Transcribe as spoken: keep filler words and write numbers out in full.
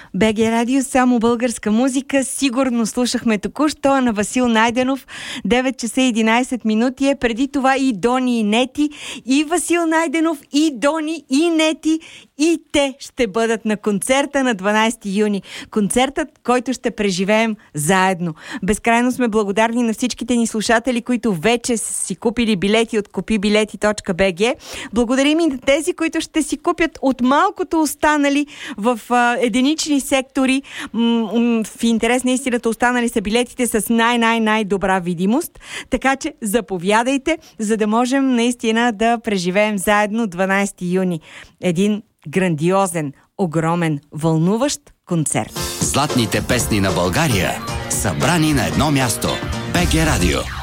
Б Г Радио, само българска музика. Сигурно слушахме току-що на Васил Найденов. девет часа и единайсет минути е. Преди това и Дони и Нети, и Васил Найденов, и Дони, и Нети, и те ще бъдат на концерта на дванайсети юни. Концертът, който ще преживеем заедно. Безкрайно сме благодарни на всичките ни слушатели, които вече са си купили билети от купи билети точка би джи. Благодарим и на тези, които ще си купят от малкото останали в а, единични сектори. М- м- в интерес на истината останали са билетите с най-най-най-добра видимост. Така че заповядайте, за да можем наистина да преживеем заедно дванайсети юни. Един грандиозен, огромен, вълнуващ концерт. Златните песни на България, събрани на едно място. Б Г Радио.